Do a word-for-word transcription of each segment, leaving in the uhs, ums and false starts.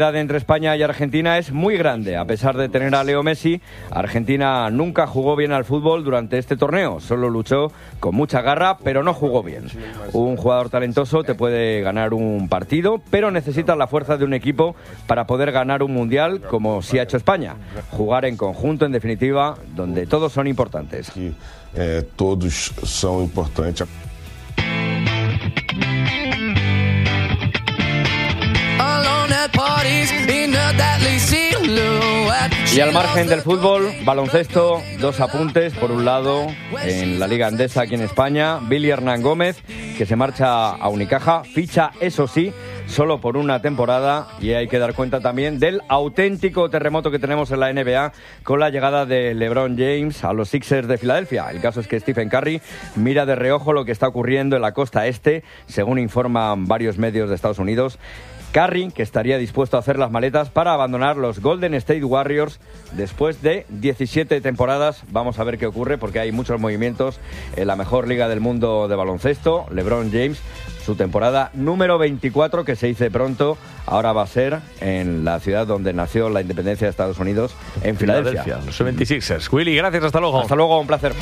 Entre España y Argentina es muy grande. A pesar de tener a Leo Messi, Argentina nunca jugó bien al fútbol durante este torneo. Solo luchó con mucha garra, pero no jugó bien. Un jugador talentoso te puede ganar un partido, pero necesitas la fuerza de un equipo para poder ganar un mundial, como sí ha hecho España. Jugar en conjunto, en definitiva, donde todos son importantes. Eh, todos son importantes. Y al margen del fútbol, baloncesto, dos apuntes. Por un lado, en la Liga Endesa aquí en España, Billy Hernán Gómez, que se marcha a Unicaja, ficha, eso sí, solo por una temporada, y hay que dar cuenta también del auténtico terremoto que tenemos en la N B A con la llegada de LeBron James a los Sixers de Filadelfia. El caso es que Stephen Curry mira de reojo lo que está ocurriendo en la costa este, según informan varios medios de Estados Unidos. Curry, que estaría dispuesto a hacer las maletas para abandonar los Golden State Warriors después de diecisiete temporadas. Vamos a ver qué ocurre, porque hay muchos movimientos en la mejor liga del mundo de baloncesto. LeBron James, su temporada número veinticuatro, que se dice pronto, ahora va a ser en la ciudad donde nació la independencia de Estados Unidos, en Filadelfia. Filadelfia, los setenta y seis ers. Willy, gracias, hasta luego. Hasta luego, un placer.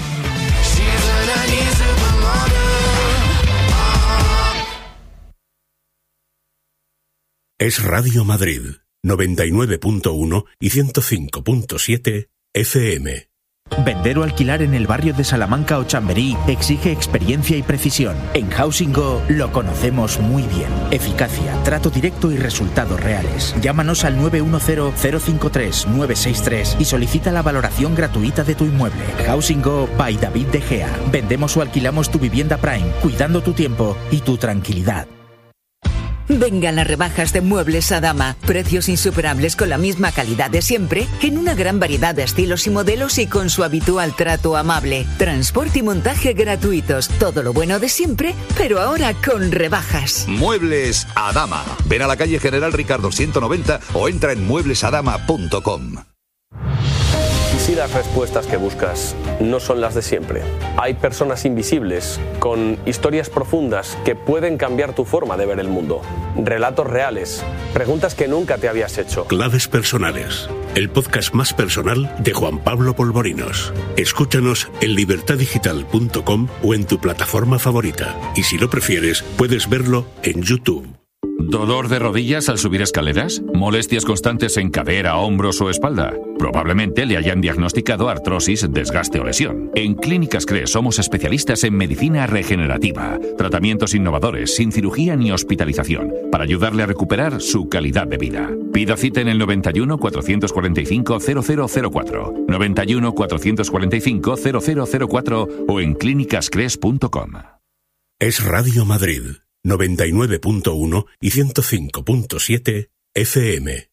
Es Radio Madrid, noventa y nueve punto uno y ciento cinco punto siete F M. Vender o alquilar en el barrio de Salamanca o Chamberí exige experiencia y precisión. En Housing Go lo conocemos muy bien. Eficacia, trato directo y resultados reales. Llámanos al nueve uno cero, cero cinco tres, nueve seis tres y solicita la valoración gratuita de tu inmueble. Housing Go by David De Gea. Vendemos o alquilamos tu vivienda Prime, cuidando tu tiempo y tu tranquilidad. Vengan las rebajas de Muebles Adama. Precios insuperables con la misma calidad de siempre, en una gran variedad de estilos y modelos y con su habitual trato amable. Transporte y montaje gratuitos. Todo lo bueno de siempre, pero ahora con rebajas. Muebles Adama. Ven a la calle General Ricardo ciento noventa o entra en muebles adama punto com. Si las respuestas que buscas no son las de siempre, hay personas invisibles con historias profundas que pueden cambiar tu forma de ver el mundo. Relatos reales, preguntas que nunca te habías hecho. Claves personales, el podcast más personal de Juan Pablo Polvorinos. Escúchanos en libertad digital punto com o en tu plataforma favorita. Y si lo prefieres, puedes verlo en YouTube. ¿Dolor de rodillas al subir escaleras? ¿Molestias constantes en cadera, hombros o espalda? Probablemente le hayan diagnosticado artrosis, desgaste o lesión. En Clínicas Cres somos especialistas en medicina regenerativa, tratamientos innovadores, sin cirugía ni hospitalización, para ayudarle a recuperar su calidad de vida. Pida cita en el noventa y uno, cuatrocientos cuarenta y cinco, cero cero cero cuatro, noventa y uno, cuatrocientos cuarenta y cinco, cero cero cero cuatro o en clínicas cres punto com. Es Radio Madrid, noventa y nueve punto uno y ciento cinco punto siete F M.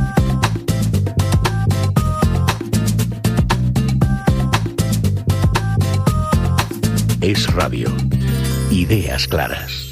Es Radio. Ideas claras.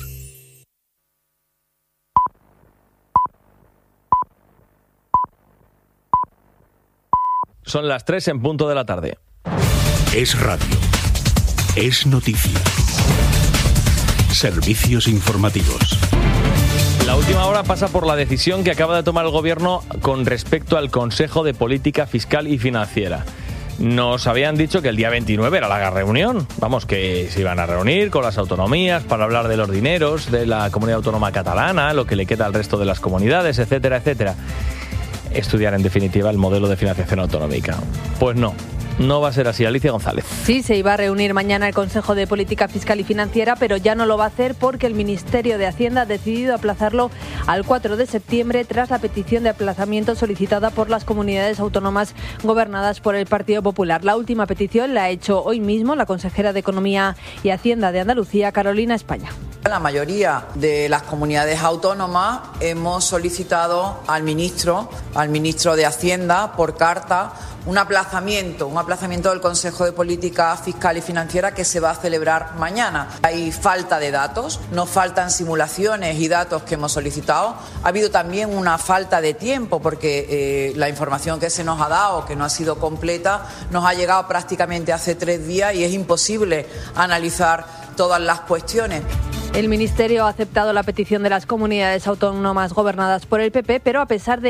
Son las tres en punto de la tarde. Es Radio. Es noticia. Servicios informativos. La última hora pasa por la decisión que acaba de tomar el Gobierno con respecto al Consejo de Política Fiscal y Financiera. Nos habían dicho que el día veintinueve era la reunión, vamos, que se iban a reunir con las autonomías para hablar de los dineros de la comunidad autónoma catalana, lo que le queda al resto de las comunidades, etcétera, etcétera. Estudiar, en definitiva, el modelo de financiación autonómica. Pues no. No va a ser así. Alicia González. Sí, se iba a reunir mañana el Consejo de Política Fiscal y Financiera, pero ya no lo va a hacer porque el Ministerio de Hacienda ha decidido aplazarlo al cuatro de septiembre tras la petición de aplazamiento solicitada por las comunidades autónomas gobernadas por el Partido Popular. La última petición la ha hecho hoy mismo la consejera de Economía y Hacienda de Andalucía, Carolina España. La mayoría de las comunidades autónomas hemos solicitado al ministro, al ministro de Hacienda, por carta, un aplazamiento, un aplazamiento del Consejo de Política Fiscal y Financiera que se va a celebrar mañana. Hay falta de datos, nos faltan simulaciones y datos que hemos solicitado. Ha habido también una falta de tiempo porque eh, la información que se nos ha dado, que no ha sido completa, nos ha llegado prácticamente hace tres días y es imposible analizar todas las cuestiones. El Ministerio ha aceptado la petición de las comunidades autónomas gobernadas por el P P, pero a pesar de